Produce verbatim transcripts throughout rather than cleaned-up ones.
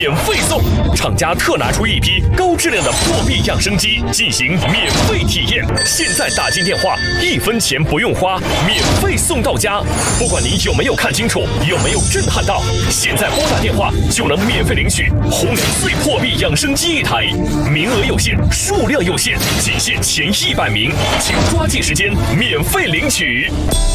免费送，厂家特拿出一批高质量的破壁养生机进行免费体验。现在打进电话，一分钱不用花，免费送到家。不管您有没有看清楚，有没有震撼到，现在拨打电话就能免费领取红娘碎破壁养生机一台，名额有限，数量有限，仅限前一百名，请抓紧时间免费领取。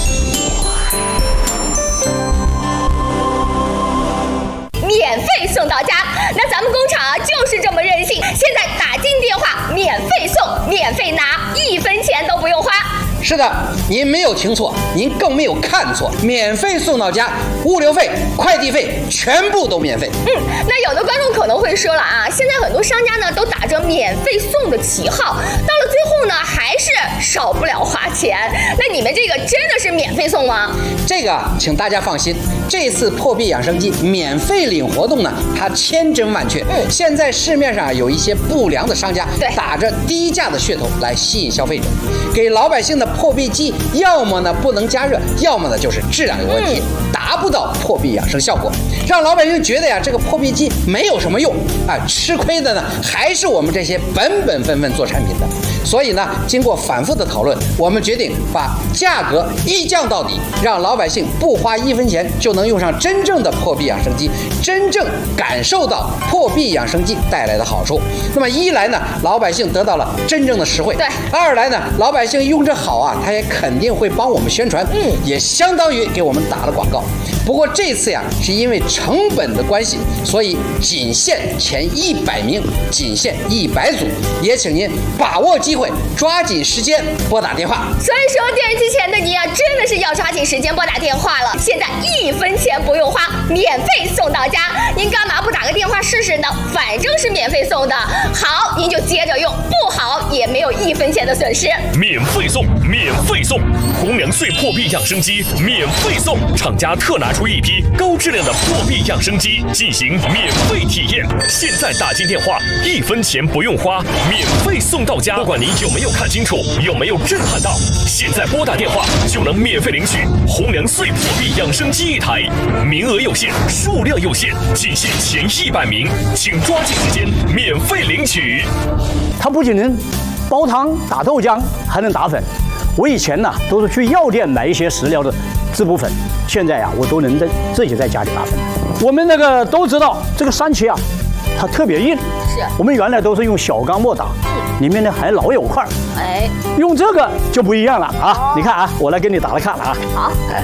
免费送到家，那咱们工厂啊就是这么任性。现在打进电话，免费送，免费拿，一分钱都不用花。 是的，您没有听错，您更没有看错，免费送到家，物流费、快递费全部都免费。 嗯，那有的观众可能会说了啊，现在很多商家呢都打着免费送的旗号，到了最后呢还是少不了花钱。那你们这个真的是免费送吗？ 这个请大家放心，这次破壁养生机免费领活动呢，它千真万确。 嗯， 现在市面上有一些不良的商家， 对， 打着低价的噱头来吸引消费者，给老百姓的破壁机要么呢不能加热，要么呢就是质量有问题，嗯，达不到破壁养生效果，让老百姓觉得呀这个破壁机没有什么用啊，吃亏的呢还是我们这些本本分分做产品的。所以呢，经过反复的讨论，我们决定把价格一降到底，让老百姓不花一分钱就能用上真正的破壁养生机，真正感受到破壁养生机带来的好处。那么一来呢，老百姓得到了真正的实惠； 对， 二来呢，老百姓用着好啊，他也肯定会帮我们宣传，嗯，也相当于给我们打了广告。不过这次呀，是因为成本的关系，所以仅限前一百名，仅限一百组，也请您把握机会，抓紧时间拨打电话。 所以说，电视机前的你啊，真的是要抓紧时间拨打电话了。现在一分钱不用花，免费送到家，您干嘛不打个电话试试呢？反正是免费送的，好您就接着用，不好也没有一分钱的损失。 免费送，免费送，红娘碎破壁养生机免费送，厂家特拿出一批高质量的破壁养生机进行免费体验。现在打进电话，一分钱不用花，免费送到家。不管您有没有看清楚，有没有震撼到，现在拨打电话就能免费领取红娘碎破壁养生机一台，名额有限，数量有限，仅限前一百名，请抓紧时间免费领取。 它不仅能煲汤、打豆浆，还能打粉。我以前呢都是去药店买一些食疗的滋补粉，现在呀我都能在自己在家里打粉。我们那个都知道这个山茄啊，它特别硬， 是我们原来都是用小钢磨打，里面呢还老有块儿， 哎， 用这个就不一样了啊！哦，你看啊，我来给你打了看了啊。 好，哎，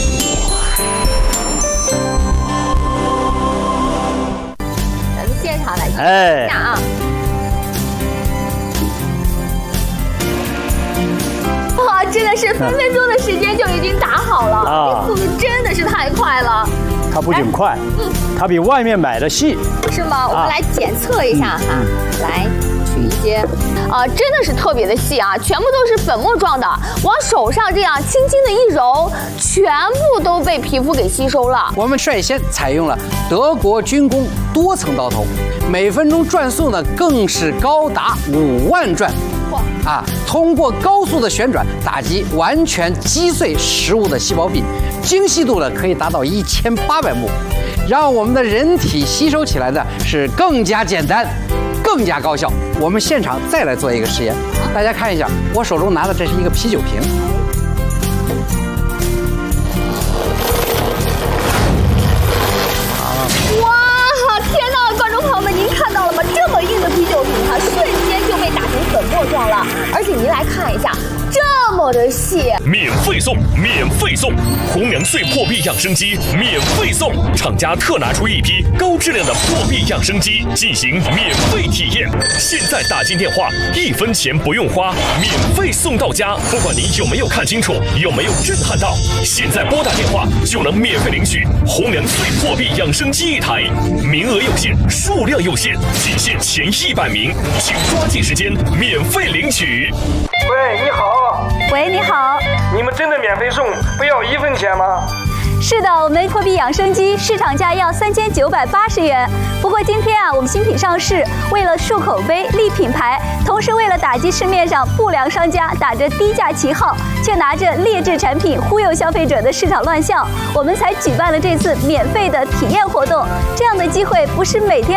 咱们现场来看一下啊。哇，真的是分分钟的时间就已经打好了，啊，这速度真的是太快了。 它不仅快，嗯，它比外面买的细， 是吗？我们来检测一下哈，嗯，来取一些，啊，真的是特别的细啊，全部都是粉末状的，往手上这样轻轻的一揉，全部都被皮肤给吸收了。 我们率先采用了德国军工多层刀头，每分钟转速呢更是高达五万转。啊，通过高速的旋转打击，完全击碎食物的细胞壁，精细度呢可以达到一千八百目，让我们的人体吸收起来呢是更加简单，更加高效。我们现场再来做一个实验，大家看一下，我手中拿的这是一个啤酒瓶。 哇，天哪，观众朋友们，您看到了吗？这么硬的啤酒瓶，它瞬间就被打成粉末状了，而且您来看一下，这么的细。 免费送，免费送，红娘碎破壁养生机免费送，厂家特拿出一批高质量的破壁养生机进行免费体验。现在打进电话，一分钱不用花，免费送到家。不管您有没有看清楚，有没有震撼到，现在拨打电话就能免费领取红娘碎破壁养生机一台，名额有限，数量有限，仅限前一百名，请抓紧时间免费领取。 喂，你好。 喂，你好。 你们真的免费送，不要一分钱吗？ 是的，我们破壁养生机市场价要三千九百八十元。不过今天啊，我们新品上市，为了树口碑、立品牌，同时为了打击市面上不良商家打着低价旗号，却拿着劣质产品忽悠消费者的市场乱象，我们才举办了这次免费的体验活动。这样的机会不是每天